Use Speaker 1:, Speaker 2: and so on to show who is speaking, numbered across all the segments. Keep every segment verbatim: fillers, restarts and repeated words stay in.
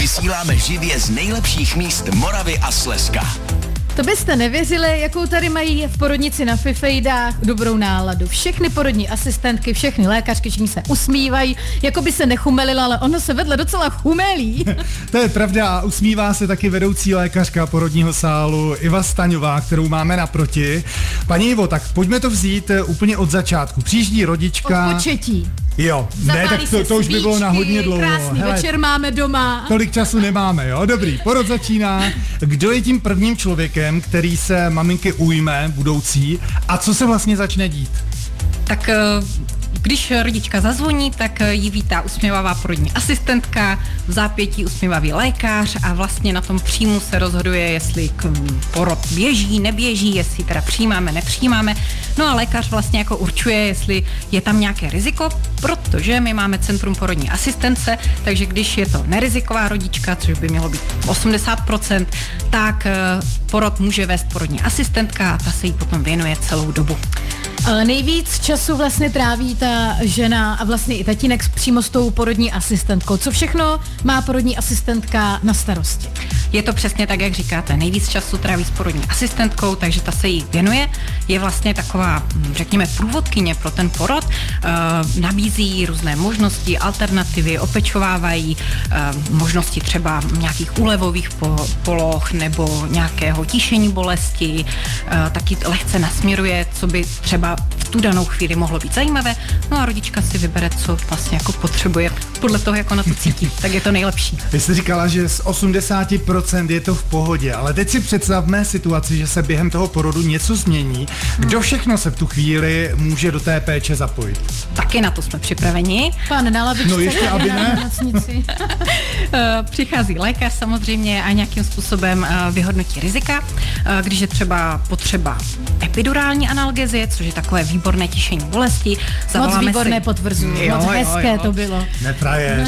Speaker 1: Vysíláme živě z nejlepších míst Moravy a Slezska.
Speaker 2: To byste nevěřili, jakou tady mají v porodnici na Fifejdách dobrou náladu. Všechny porodní asistentky, všechny lékařky, všichni se usmívají, jako by se nechumelilo, ale ono se vedle docela chumelí.
Speaker 3: To je pravda a usmívá se taky vedoucí lékařka porodního sálu Iva Staňová, kterou máme naproti. Paní Ivo, tak pojďme to vzít úplně od začátku. Přijíždí rodička...
Speaker 2: Od početí.
Speaker 3: Jo, ne, tak to, to už by bylo na hodně dlouho.
Speaker 2: Krásný Hele, večer máme doma.
Speaker 3: Tolik času nemáme, jo, dobrý, porod začíná. Kdo je tím prvním člověkem, který se maminky ujme, budoucí, a co se vlastně začne dít?
Speaker 4: Tak když rodička zazvoní, tak ji vítá usměvavá porodní asistentka, v zápětí usměvavý lékař a vlastně na tom příjmu se rozhoduje, jestli porod běží, neběží, jestli teda přijímáme, nepřijímáme. No a lékař vlastně jako určuje, jestli je tam nějaké riziko, protože my máme Centrum porodní asistence, takže když je to neriziková rodička, což by mělo být osmdesát procent, tak porod může vést porodní asistentka a ta se jí potom věnuje celou dobu.
Speaker 2: Ale nejvíc času vlastně tráví ta žena a vlastně i tatínek přímo s tou porodní asistentkou. Co všechno má porodní asistentka na starosti?
Speaker 4: Je to přesně tak, jak říkáte. Nejvíc času tráví s porodní asistentkou, takže ta se jí věnuje. Je vlastně taková, řekněme, průvodkyně pro ten porod. E, nabízí různé možnosti, alternativy, opečovávají e, možnosti třeba nějakých úlevových po, poloh nebo nějakého tíšení bolesti. E, taky lehce nasměruje, co by třeba v tu danou chvíli mohlo být zajímavé. No a rodička si vybere, co vlastně jako potřebuje podle toho, jak ona to cítí. Tak je to nejlepší.
Speaker 3: Vy jste říkala, že z osmdesát procent je to v pohodě, ale teď si představme situaci, že se během toho porodu něco změní. Kdo všechno se v tu chvíli může do té péče zapojit?
Speaker 4: Taky na to jsme připraveni.
Speaker 2: Pán na lavičce.
Speaker 3: No ještě, aby ne.
Speaker 4: Přichází lékař samozřejmě a nějakým způsobem vyhodnotí rizika. Když je třeba potřeba epidurální analgezie, což je takové výborné tišení bolesti.
Speaker 2: Moc výborné, si... potvrzuji. Moc hezké jo, jo. to bylo.
Speaker 3: Nepraješ.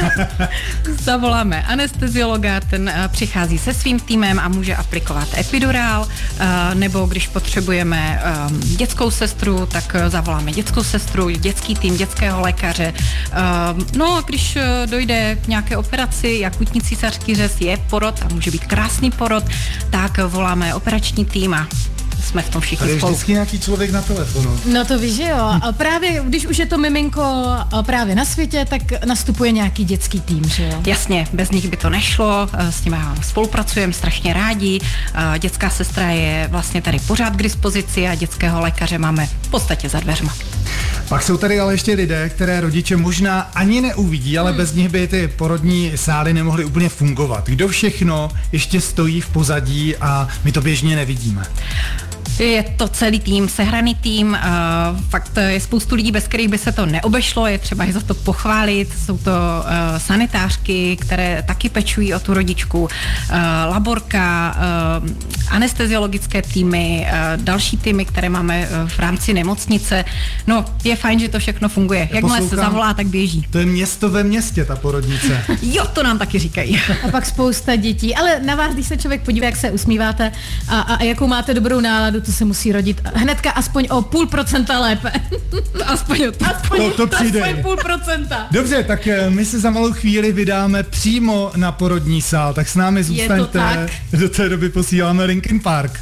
Speaker 4: Zavoláme anesteziologa, ten přichází se svým týmem a může aplikovat epidurál, nebo když potřebujeme dětskou sestru, tak zavoláme dětskou sestru, dětský tým dětského lékaře. No a když dojde k nějaké operaci, akutní císařský řez, je porod a může být krásný porod, tak voláme operační tým a jsme v tom všichni spolu.
Speaker 3: Ale je vždycky nějaký člověk na telefonu.
Speaker 2: No to víš, že jo. A právě, když už je to miminko právě na světě, tak nastupuje nějaký dětský tým, že jo?
Speaker 4: Jasně, bez nich by to nešlo, s nimi spolupracujeme strašně rádi. Dětská sestra je vlastně tady pořád k dispozici a dětského lékaře máme v podstatě za dveřma.
Speaker 3: Pak jsou tady ale ještě lidé, které rodiče možná ani neuvidí, ale hmm. bez nich by ty porodní sály nemohly úplně fungovat. Kdo všechno ještě stojí v pozadí a my to běžně nevidíme?
Speaker 4: Je to celý tým, sehraný tým, uh, fakt je spoustu lidí, bez kterých by se to neobešlo, je třeba je za to pochválit, jsou to uh, sanitářky, které taky pečují o tu rodičku, uh, laborka, uh, anesteziologické týmy, uh, další týmy, které máme uh, v rámci nemocnice. No, je fajn, že to všechno funguje. Jakmile se zavolá, tak běží.
Speaker 3: To je město ve městě, ta porodnice.
Speaker 4: Jo, to nám taky říkají.
Speaker 2: A pak spousta dětí, ale na vás, když se člověk podívá, jak se usmíváte a, a, a jakou máte dobrou náladu, to se musí rodit hnedka aspoň o půl procenta lépe.
Speaker 4: aspoň o to.
Speaker 2: Aspoň,
Speaker 3: to, to přijde.
Speaker 2: Aspoň půl procenta.
Speaker 3: Dobře, tak my se za malou chvíli vydáme přímo na porodní sál, tak s námi zůstaňte. Do té doby posíláme Linkin Park.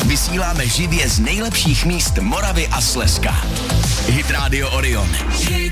Speaker 1: Vysíláme živě z nejlepších míst Moravy a Slezska. Hit Radio Orion.